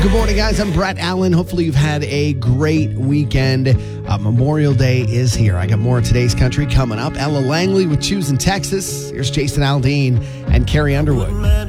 Good morning, guys. I'm Brett Allen. Hopefully you've had a great weekend. Memorial Day is here. I got more of today's country coming up. Ella Langley with Choosing Texas. Here's Jason Aldean and Carrie Underwood.